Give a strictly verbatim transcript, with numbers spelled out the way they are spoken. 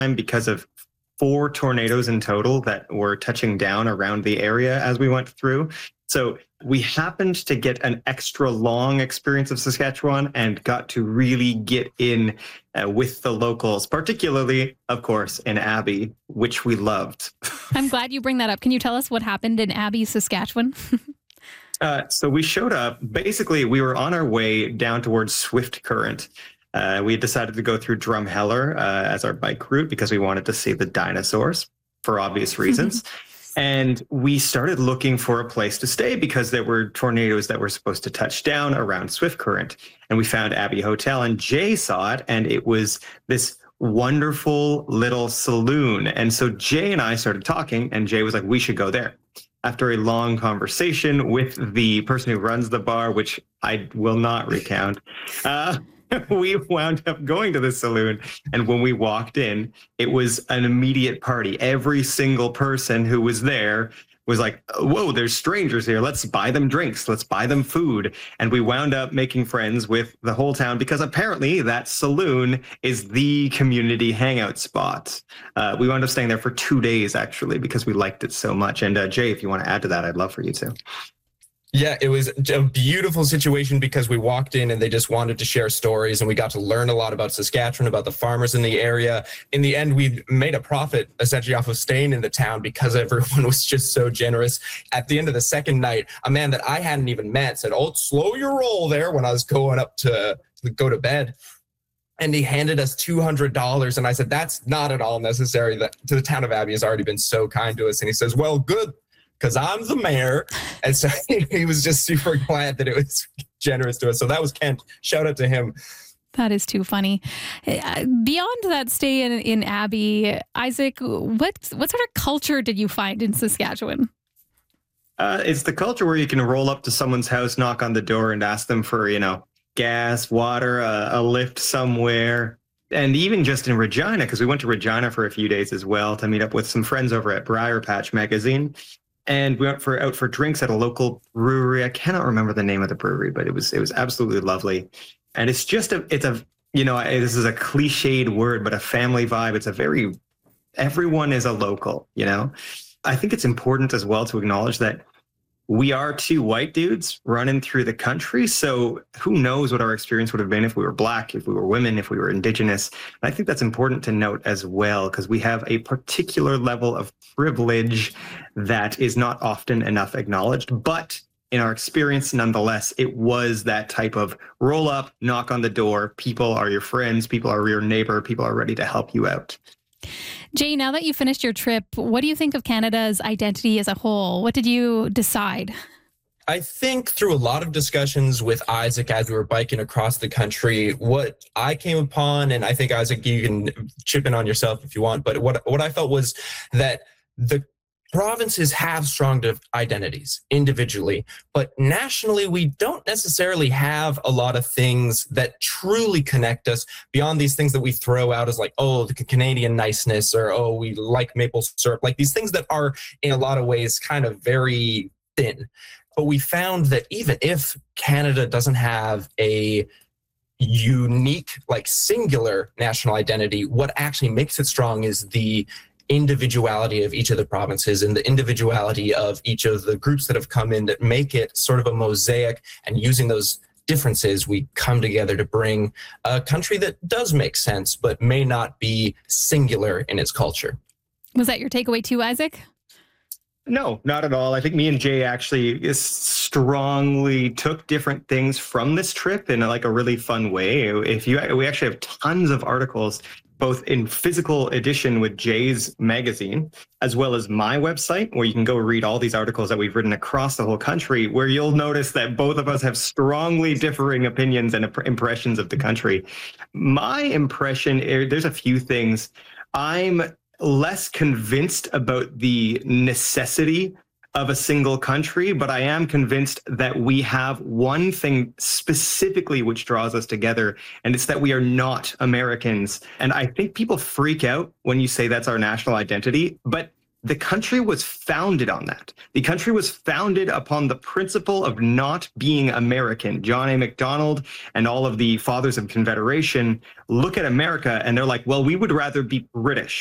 because of four tornadoes in total that were touching down around the area as we went through. So we happened to get an extra long experience of Saskatchewan and got to really get in uh, with the locals, particularly, of course, in Abbey, which we loved. I'm glad you bring that up. Can you tell us what happened in Abbey, Saskatchewan? uh, so we showed up. Basically, we were on our way down towards Swift Current. Uh, we decided to go through Drumheller uh, as our bike route because we wanted to see the dinosaurs for obvious reasons. And we started looking for a place to stay because there were tornadoes that were supposed to touch down around Swift Current. And we found Abbey Hotel, and Jay saw it, and it was this wonderful little saloon. And so Jay and I started talking, and Jay was like, we should go there. After a long conversation with the person who runs the bar, which I will not recount, uh, we wound up going to the saloon. And when we walked in, it was an immediate party. Every single person who was there was like, whoa, there's strangers here. Let's buy them drinks. Let's buy them food. And we wound up making friends with the whole town because apparently that saloon is the community hangout spot. Uh, we wound up staying there for two days, actually, because we liked it so much. And uh, Jay, if you want to add to that, I'd love for you to. Yeah, it was a beautiful situation because we walked in and they just wanted to share stories, and we got to learn a lot about Saskatchewan, about the farmers in the area. In the end, we made a profit essentially off of staying in the town because everyone was just so generous. At the end of the second night, a man that I hadn't even met said, "Oh, slow your roll there," when I was going up to, to go to bed. And he handed us two hundred dollars. And I said, that's not at all necessary. That to the town of Abbey has already been so kind to us. And he says, well, good, because I'm the mayor. And so he was just super glad that it was generous to us. So that was Kent. Shout out to him. That is too funny. Beyond that stay in, in Abbey, Isaac, what what sort of culture did you find in Saskatchewan? Uh, it's the culture where you can roll up to someone's house, knock on the door, and ask them for, you know, gas, water, a, a lift somewhere. And even just in Regina, because we went to Regina for a few days as well to meet up with some friends over at Briar Patch Magazine. And we went for out for drinks at a local brewery. I cannot remember the name of the brewery, but it was it was absolutely lovely. And it's just a it's a you know this is a cliched word, but a family vibe. It's a very everyone is a local. You know, I think it's important as well to acknowledge that we are two white dudes running through the country. So who knows what our experience would have been if we were Black, if we were women, if we were Indigenous. And I think that's important to note as well, because we have a particular level of privilege that is not often enough acknowledged. But in our experience, nonetheless, it was that type of roll up, knock on the door. People are your friends. People are your neighbor. People are ready to help you out. Jay, now that you finished your trip, what do you think of Canada's identity as a whole? What did you decide? I think through a lot of discussions with Isaac as we were biking across the country, what I came upon, and I think, Isaac, you can chip in on yourself if you want, but what, what I felt was that the provinces have strong identities individually, but nationally, we don't necessarily have a lot of things that truly connect us beyond these things that we throw out as like, oh, the Canadian niceness, or, oh, we like maple syrup, like these things that are in a lot of ways kind of very thin. But we found that even if Canada doesn't have a unique, like singular national identity, what actually makes it strong is the individuality of each of the provinces and the individuality of each of the groups that have come in that make it sort of a mosaic. And using those differences, we come together to bring a country that does make sense, but may not be singular in its culture. Was that your takeaway too, Isaac? No, not at all. I think me and Jay actually strongly took different things from this trip in a, like a really fun way. If you, we actually have tons of articles, both in physical edition with Jay's magazine, as well as my website, where you can go read all these articles that we've written across the whole country, where you'll notice that both of us have strongly differing opinions and impressions of the country. My impression, there's a few things. I'm less convinced about the necessity of a single country, but I am convinced that we have one thing specifically which draws us together, and it's that we are not Americans. And I think people freak out when you say that's our national identity, but the country was founded on that. The country was founded upon the principle of not being American. John A. Macdonald and all of the fathers of Confederation look at America and they're like, well, we would rather be British.